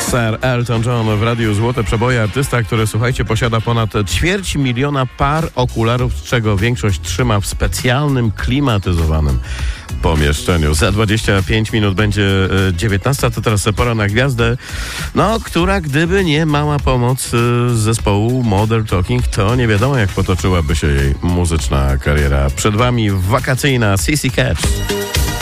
Sir Elton John w Radiu Złote Przeboje. Artysta, który, słuchajcie, posiada ponad 250 000 par okularów, z czego większość trzyma w specjalnym, klimatyzowanym pomieszczeniu. Za 25 minut będzie 19. To teraz pora na gwiazdę, która gdyby nie mała pomoc z zespołu Modern Talking, to nie wiadomo, jak potoczyłaby się jej muzyczna kariera. Przed wami wakacyjna CC Catch.